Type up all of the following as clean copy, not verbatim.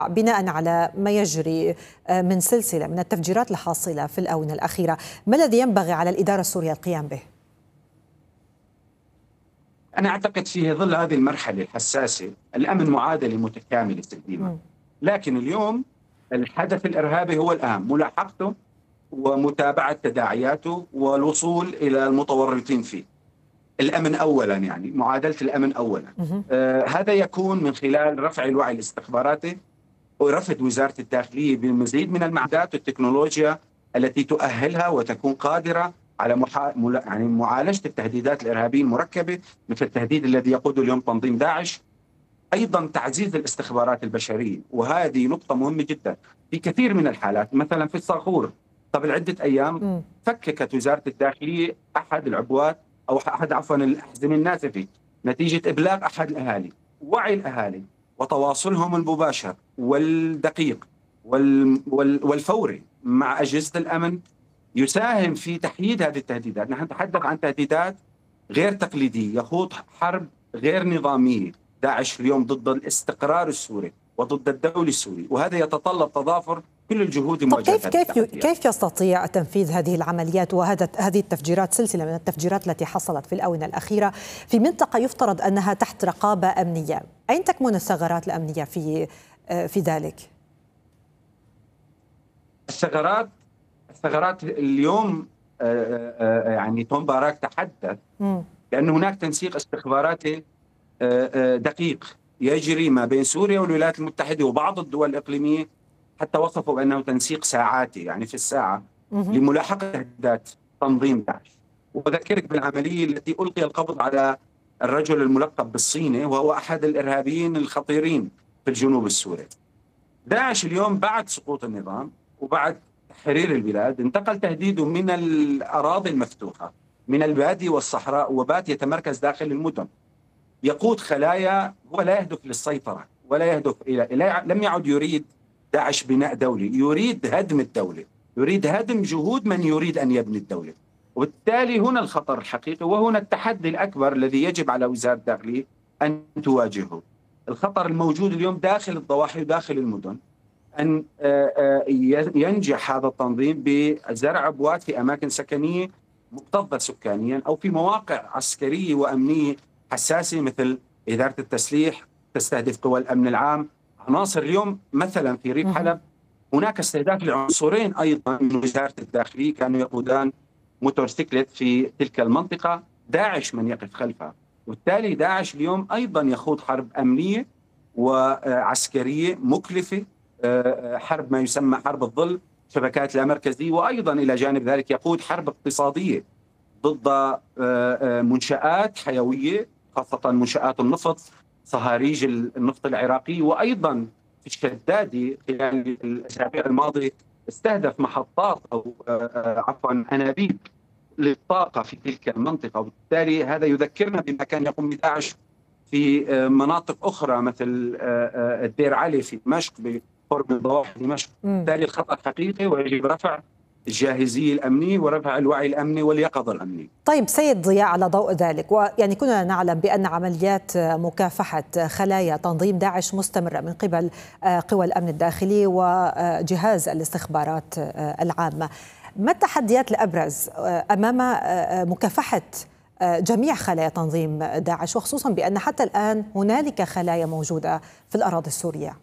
بناء على ما يجري من سلسلة من التفجيرات الحاصلة في الآونة الأخيرة، ما الذي ينبغي على الإدارة السورية القيام به؟ أنا أعتقد في ظل هذه المرحلة الحساسة الأمن معادلة متكاملة تقديمها، لكن اليوم الحدث الإرهابي هو الأهم، ملاحقته ومتابعة تداعياته والوصول إلى المتورطين فيه. الأمن أولا، يعني معادلة الأمن أولا. هذا يكون من خلال رفع الوعي الاستخباراتي ورفض وزارة الداخلية بمزيد من المعدات والتكنولوجيا التي تؤهلها وتكون قادرة على يعني معالجة التهديدات الإرهابية المركبة، مثل التهديد الذي يقوده اليوم تنظيم داعش. أيضا تعزيز الاستخبارات البشرية، وهذه نقطة مهمة جدا. في كثير من الحالات، مثلا في الصاخور قبل عدة أيام فككت وزارة الداخلية أحد العبوات أو عفوا الأحزمة الناسفة نتيجة إبلاغ أحد الأهالي. وعي الأهالي وتواصلهم المباشر والدقيق والفوري مع أجهزة الأمن يساهم في تحييد هذه التهديدات. نحن نتحدث عن تهديدات غير تقليدية، يخوض حرب غير نظامية داعش اليوم ضد الاستقرار السوري وضد الدولة السوري، وهذا يتطلب تضافر كل الجهود لمواجهة. كيف يستطيع تنفيذ هذه العمليات هذه التفجيرات، سلسلة من التفجيرات التي حصلت في الآونة الأخيرة في منطقة يفترض أنها تحت رقابة أمنية؟ أين تكمن الثغرات الأمنية في ذلك؟ الثغرات اليوم يعني توم باراك تحدث بأن هناك تنسيق استخباراتي دقيق يجري ما بين سوريا والولايات المتحدة وبعض الدول الإقليمية، حتى وصفوا بأنه تنسيق ساعاتي، يعني في الساعة، لملاحقة تهديدات تنظيم داعش. وأذكرك بالعملية التي ألقي القبض على الرجل الملقب بالصيني، وهو أحد الإرهابيين الخطيرين في الجنوب السوري. داعش اليوم بعد سقوط النظام وبعد تحرير البلاد انتقل تهديده من الأراضي المفتوحة، من البادية والصحراء، وبات يتمركز داخل المدن، يقود خلايا. هو لا يهدف للسيطرة ولا يهدف لم يعد يريد داعش بناء دولة، يريد هدم الدولة، يريد هدم جهود من يريد أن يبني الدولة. وبالتالي هنا الخطر الحقيقي، وهنا التحدي الأكبر الذي يجب على وزارة الداخلية أن تواجهه. الخطر الموجود اليوم داخل الضواحي وداخل المدن، أن ينجح هذا التنظيم بزرع عبوات في أماكن سكنية مكتظة سكانيا أو في مواقع عسكرية وأمنية حساسة، مثل إدارة التسليح تستهدف قوى الأمن العام. عناصر اليوم مثلا في ريف حلب هناك استهداف لعنصرين أيضا من وزارة الداخلية كانوا يقودان موتورسيكلت في تلك المنطقة، داعش من يقف خلفها. وبالتالي داعش اليوم أيضا يخوض حرب أمنية وعسكرية مكلفة، حرب ما يسمى حرب الظل، شبكات اللامركزية، وأيضا إلى جانب ذلك يقود حرب اقتصادية ضد منشآت حيوية، خاصة منشآت النفط، صهاريج النفط العراقي. وأيضا في الشدادي خلال الأسابيع الماضية استهدف محطات أو عفوا أنابيب للطاقة في تلك المنطقة. وبالتالي هذا يذكرنا بما كان يقوم داعش في مناطق أخرى مثل الدير علي في دمشق بقرب ضواحي دمشق. بالتالي الخطر حقيقي ويجب رفع الجاهزية الأمنية ورفع الوعي الأمني واليقظة الأمنية. طيب سيد ضياء، على ضوء ذلك، ويعني كنا نعلم بأن عمليات مكافحة خلايا تنظيم داعش مستمرة من قبل قوى الأمن الداخلي وجهاز الاستخبارات العامة. ما التحديات الأبرز أمام مكافحة جميع خلايا تنظيم داعش، وخصوصا بأن حتى الآن هنالك خلايا موجودة في الأراضي السورية؟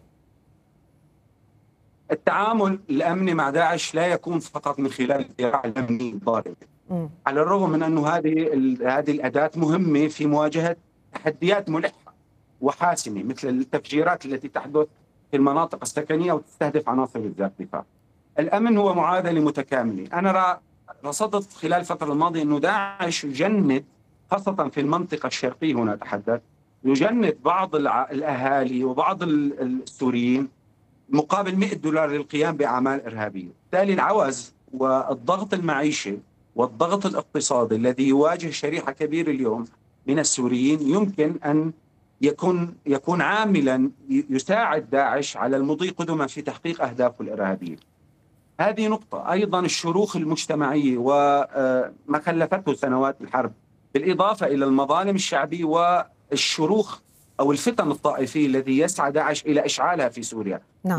التعامل الأمني مع داعش لا يكون فقط من خلال الذراع الأمني الضارب، على الرغم من أنه هذه الأداة مهمة في مواجهة تحديات ملحة وحاسمة مثل التفجيرات التي تحدث في المناطق السكنية وتستهدف عناصر وزارة الدفاع. الأمن هو معادلة متكاملة. أنا رصدت خلال الفترة الماضية أنه داعش يجند، خاصة في المنطقة الشرقية هنا أتحدث، يجند بعض الأهالي وبعض السوريين مقابل $100 للقيام بأعمال إرهابية. بالتالي العوز والضغط المعيشي والضغط الاقتصادي الذي يواجه شريحة كبيرة اليوم من السوريين يمكن أن يكون عاملا يساعد داعش على المضي قدما في تحقيق أهدافه الإرهابية. هذه نقطة. أيضا الشروخ المجتمعية وما خلفته سنوات الحرب، بالإضافة إلى المظالم الشعبية والشروخ أو الفتن الطائفية الذي يسعى داعش إلى إشعالها في سوريا. نعم.